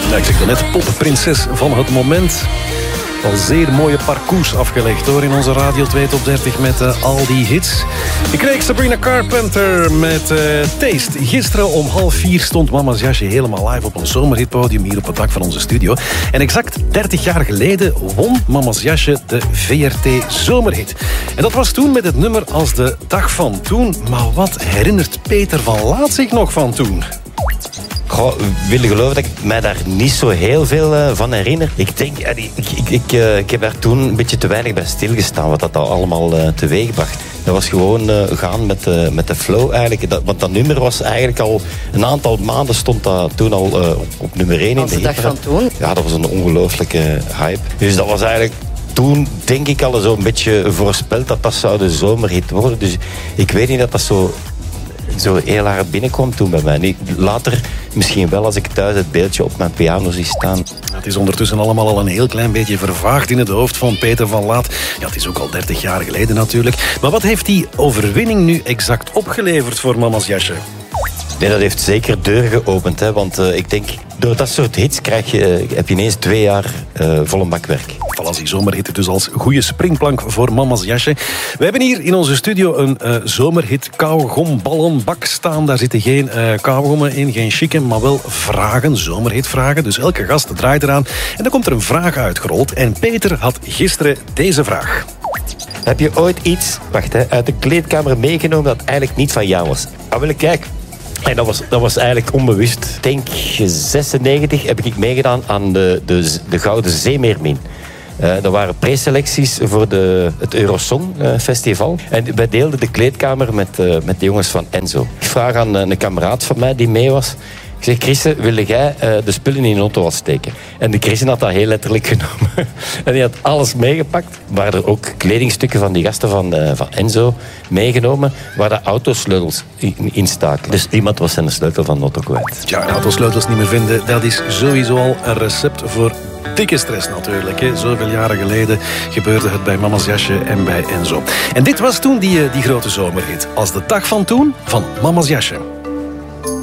Ja, ik zeg net, popprinses van het moment. Al zeer mooie parcours afgelegd hoor in onze Radio 2 Top 30 met al die hits. Ik kreeg Sabrina Carpenter met Taste. Gisteren om 3:30 stond Mama's Jasje helemaal live op een zomerhitpodium hier op het dak van onze studio. En exact 30 jaar geleden won Mama's Jasje de VRT Zomerhit. En dat was toen met het nummer Als de dag van toen. Maar wat herinnert Peter van Laat zich nog van toen? Goh, wil je geloven dat ik mij daar niet zo heel veel van herinner? Ik denk, ik heb daar toen een beetje te weinig bij stilgestaan wat dat allemaal teweegbracht. Dat was gewoon gaan met de flow eigenlijk. Want dat nummer was eigenlijk al een aantal maanden stond dat toen al op nummer 1 in de dag van toen? Ja, dat was een ongelooflijke hype. Dus dat was eigenlijk toen denk ik al zo'n beetje voorspeld dat dat zou de zomerhit worden. Dus ik weet niet dat dat zo heel hard binnenkwam toen bij mij. Later misschien wel als ik thuis het beeldje op mijn piano zie staan. Het is ondertussen allemaal al een heel klein beetje vervaagd in het hoofd van Peter van Laat. Ja, het is ook al 30 jaar geleden natuurlijk. Maar wat heeft die overwinning nu exact opgeleverd voor Mama's Jasje? Nee, dat heeft zeker deuren geopend. Hè, want ik denk, door dat soort hits heb je ineens 2 jaar volle bakwerk. Voilà, die zomerhit dus als goede springplank voor Mama's Jasje. We hebben hier in onze studio een zomerhit kauwgomballonbak staan. Daar zitten geen kauwgommen in, geen chicken, maar wel vragen, zomerhitvragen. Dus elke gast draait eraan en dan komt er een vraag uitgerold. En Peter had gisteren deze vraag. Heb je ooit iets uit de kleedkamer meegenomen dat eigenlijk niet van jou was? Ah, wil ik kijken. En dat was eigenlijk onbewust. Ik denk 96 heb ik meegedaan aan de Gouden Zeemeermin. Dat waren preselecties voor het Eurosong Festival. En wij deelden de kleedkamer met de jongens van Enzo. Ik vraag aan een kameraad van mij die mee was. Ik zeg, Chrisse, wil jij de spullen in de auto wat steken? En de Chrisse had dat heel letterlijk genomen. En die had alles meegepakt. Er waren er ook kledingstukken van die gasten van Enzo meegenomen, waar de autosleutels in staken. Dus iemand was zijn sleutel van de auto kwijt. Ja, autosleutels niet meer vinden, dat is sowieso al een recept voor dikke stress natuurlijk. Hè. Zoveel jaren geleden gebeurde het bij Mama's Jasje en bij Enzo. En dit was toen die grote zomerhit. Als de dag van toen van Mama's Jasje.